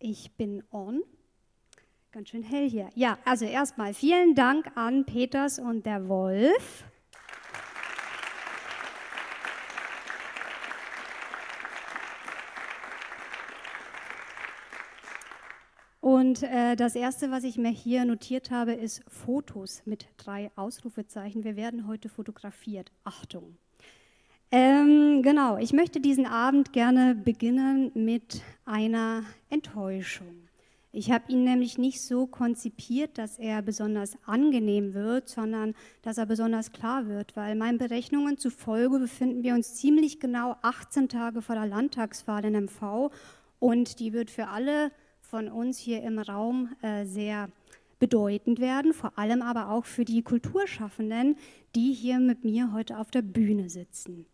ich bin on. Ganz schön hell hier. Ja, also erstmal vielen Dank an Peters und der Wolf. Und das Erste, was ich mir hier notiert habe, ist Fotos mit 3 Ausrufezeichen. Wir werden heute fotografiert. Achtung. Genau, ich möchte diesen Abend gerne beginnen mit einer Enttäuschung. Ich habe ihn nämlich nicht so konzipiert, dass er besonders angenehm wird, sondern dass er besonders klar wird, weil meinen Berechnungen zufolge befinden wir uns ziemlich genau 18 Tage vor der Landtagswahl in MV und die wird für alle von uns hier im Raum sehr bedeutend werden, vor allem aber auch für die Kulturschaffenden, die hier mit mir heute auf der Bühne sitzen.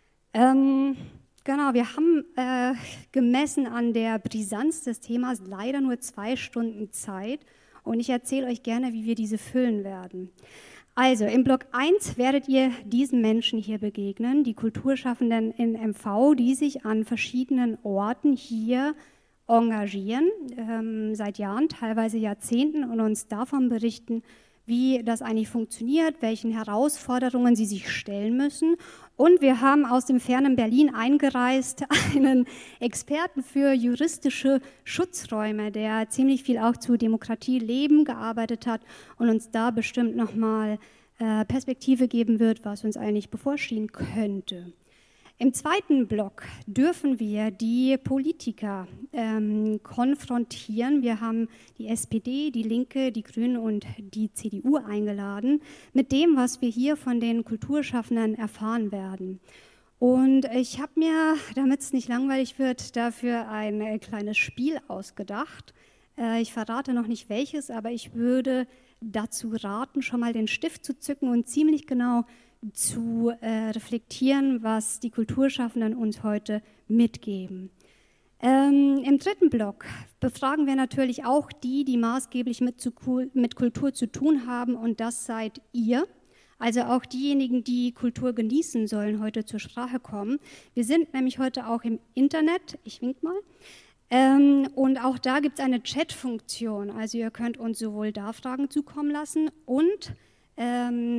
Genau, wir haben gemessen an der Brisanz des Themas leider nur 2 Stunden Zeit und ich erzähle euch gerne, wie wir diese füllen werden. Also im Block 1 werdet ihr diesen Menschen hier begegnen, die Kulturschaffenden in MV, die sich an verschiedenen Orten hier engagieren, seit Jahren, teilweise Jahrzehnten und uns davon berichten, wie das eigentlich funktioniert, welchen Herausforderungen sie sich stellen müssen. Und wir haben aus dem fernen Berlin eingereist einen Experten für juristische Schutzräume, der ziemlich viel auch zu Demokratieleben gearbeitet hat und uns da bestimmt nochmal Perspektive geben wird, was uns eigentlich bevorstehen könnte. Im zweiten Block dürfen wir die Politiker konfrontieren. Wir haben die SPD, die Linke, die Grünen und die CDU eingeladen mit dem, was wir hier von den Kulturschaffenden erfahren werden. Und ich habe mir, damit es nicht langweilig wird, dafür ein kleines Spiel ausgedacht. Ich verrate noch nicht welches, aber ich würde dazu raten, schon mal den Stift zu zücken und ziemlich genau zu reflektieren, was die Kulturschaffenden uns heute mitgeben. Im dritten Block befragen wir natürlich auch die, die maßgeblich mit Kultur zu tun haben, und das seid ihr. Also auch diejenigen, die Kultur genießen, sollen heute zur Sprache kommen. Wir sind nämlich heute auch im Internet, ich wink mal, und auch da gibt es eine Chat-Funktion. Also ihr könnt uns sowohl da Fragen zukommen lassen und